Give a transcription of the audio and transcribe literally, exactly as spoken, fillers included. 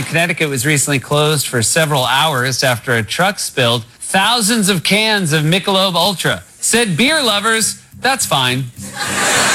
in Connecticut was recently closed for several hours after a truck spilled thousands of cans of Michelob Ultra. Said beer lovers, that's fine.